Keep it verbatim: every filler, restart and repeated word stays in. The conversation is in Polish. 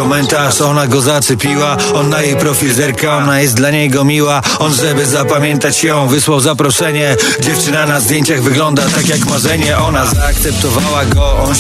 komentarz, ona go zacepiła. On na jej profil zerka, ona jest dla niego miła. On, żeby zapamiętać ją, wysłał zaproszenie. Dziewczyna na zdjęciach wygląda tak jak marzenie. Ona zaakceptowała go, on się